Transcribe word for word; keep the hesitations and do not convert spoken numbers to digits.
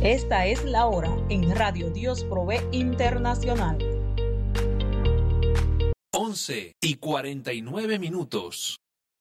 Esta es la hora en Radio Dios Provee Internacional. once y cuarenta y nueve minutos.